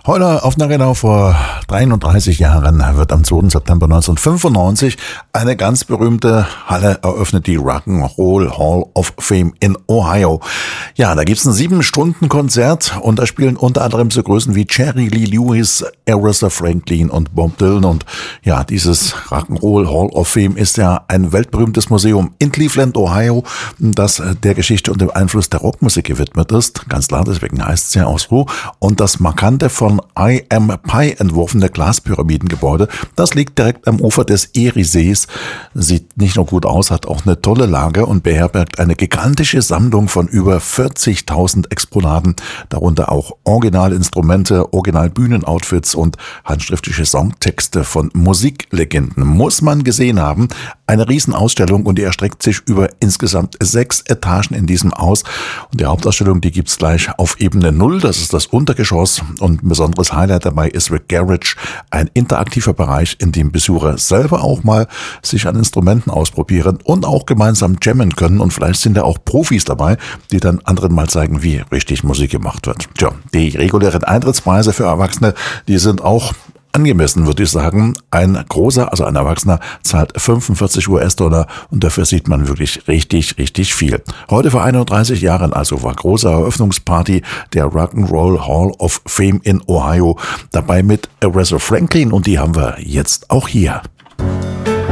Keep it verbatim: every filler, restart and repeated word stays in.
Heute auf Nagano vor dreiunddreißig Jahren wird am zweiten September neunzehnhundertfünfundneunzig eine ganz berühmte Halle eröffnet, die Rock'n'Roll Hall of Fame in Ohio. Ja, da gibt's ein sieben-Stunden-Konzert und da spielen unter anderem so Größen wie Jerry Lee Lewis, Aretha Franklin und Bob Dylan. Und ja, dieses Rock'n'Roll Hall of Fame ist ja ein weltberühmtes Museum in Cleveland, Ohio, das der Geschichte und dem Einfluss der Rockmusik gewidmet ist. Ganz klar, deswegen heißt es ja auch so. Und das markante von I Am Pie entworfene Glaspyramidengebäude, das liegt direkt am Ufer des Eriesees. Sieht nicht nur gut aus, hat auch eine tolle Lage und beherbergt eine gigantische Sammlung von über vierzigtausend Exponaten, darunter auch Originalinstrumente, Original-Bühnenoutfits und handschriftliche Songtexte von Musiklegenden. Muss man gesehen haben. Eine Riesenausstellung und die erstreckt sich über insgesamt sechs Etagen in diesem Haus. Und die Hauptausstellung, die gibt's gleich auf Ebene null, das ist das Untergeschoss, und ein besonderes Highlight dabei ist The Garage, ein interaktiver Bereich, in dem Besucher selber auch mal sich an Instrumenten ausprobieren und auch gemeinsam jammen können, und vielleicht sind da auch Profis dabei, die dann anderen mal zeigen, wie richtig Musik gemacht wird. Tja, die regulären Eintrittspreise für Erwachsene, die sind auch angemessen, würde ich sagen. Ein großer, also ein Erwachsener, zahlt fünfundvierzig US-Dollar und dafür sieht man wirklich richtig, richtig viel. Heute vor einunddreißig Jahren also war große Eröffnungsparty der Rock'n'Roll Hall of Fame in Ohio. Dabei mit Aretha Franklin, und die haben wir jetzt auch hier.